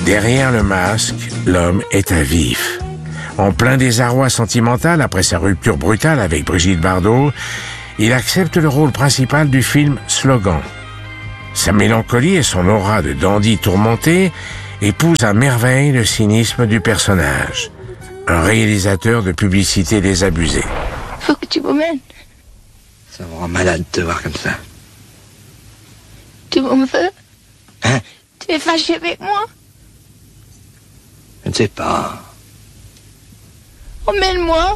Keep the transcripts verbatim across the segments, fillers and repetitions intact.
Derrière le masque, l'homme est à vif. En plein désarroi sentimental après sa rupture brutale avec Brigitte Bardot, il accepte le rôle principal du film Slogan. Sa mélancolie et son aura de dandy tourmenté épousent à merveille le cynisme du personnage. Un réalisateur de publicité désabusé. Faut que tu m'emmènes. Ça me rend malade de te voir comme ça. Tu m'en veux? Hein? Tu es fâché avec moi? Je ne sais pas. Emmène-moi.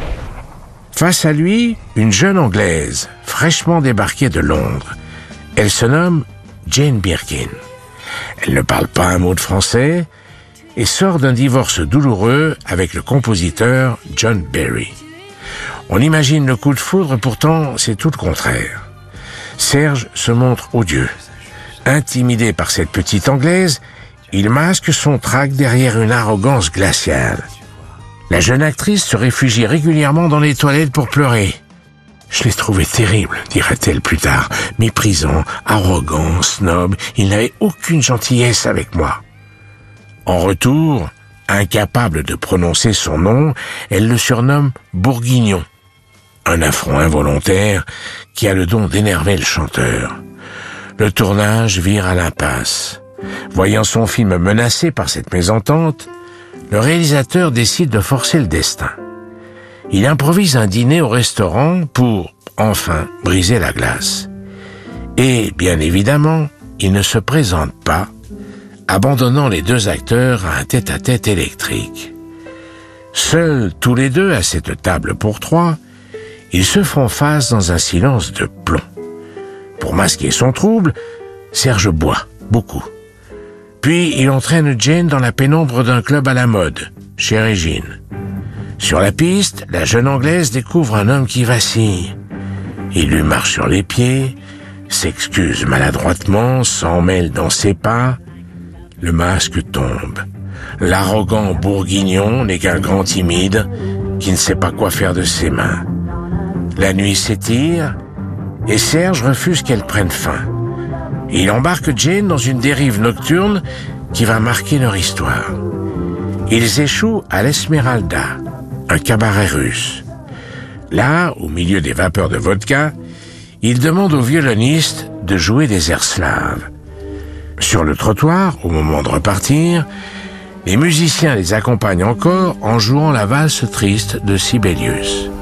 Face à lui, une jeune Anglaise, fraîchement débarquée de Londres. Elle se nomme Jane Birkin. Elle ne parle pas un mot de français et sort d'un divorce douloureux avec le compositeur John Barry. On imagine le coup de foudre, pourtant c'est tout le contraire. Serge se montre odieux. Intimidé par cette petite Anglaise, il masque son trac derrière une arrogance glaciale. La jeune actrice se réfugie régulièrement dans les toilettes pour pleurer. « Je l'ai trouvé terrible, dira-t-elle plus tard. Méprisant, arrogant, snob, il n'avait aucune gentillesse avec moi. » En retour, incapable de prononcer son nom, elle le surnomme Bourguignon. Un affront involontaire qui a le don d'énerver le chanteur. Le tournage vire à l'impasse. Voyant son film menacé par cette mésentente, le réalisateur décide de forcer le destin. Il improvise un dîner au restaurant pour, enfin, briser la glace. Et, bien évidemment, il ne se présente pas, abandonnant les deux acteurs à un tête-à-tête électrique. Seuls, tous les deux, à cette table pour trois, ils se font face dans un silence de plomb. Pour masquer son trouble, Serge boit, beaucoup. Puis il entraîne Jane dans la pénombre d'un club à la mode, chez Régine. Sur la piste, la jeune Anglaise découvre un homme qui vacille. Il lui marche sur les pieds, s'excuse maladroitement, s'en mêle dans ses pas. Le masque tombe. L'arrogant Bourguignon n'est qu'un grand timide qui ne sait pas quoi faire de ses mains. La nuit s'étire et Serge refuse qu'elle prenne fin. Il embarque Jane dans une dérive nocturne qui va marquer leur histoire. Ils échouent à l'Esmeralda, un cabaret russe. Là, au milieu des vapeurs de vodka, ils demandent au violoniste de jouer des airs slaves. Sur le trottoir, au moment de repartir, les musiciens les accompagnent encore en jouant la valse triste de Sibelius.